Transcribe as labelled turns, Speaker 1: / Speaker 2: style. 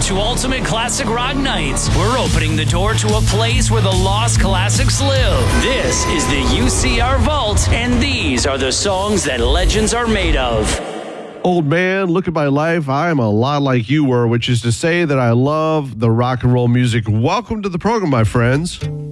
Speaker 1: to Ultimate Classic Rock Nights. We're opening the door to a place where the lost classics live. This is the UCR Vault, and these are the songs that legends are made of.
Speaker 2: Old man, look at my life. I am a lot like you were, which is to say that I love the rock and roll music. Welcome to the program, my friends.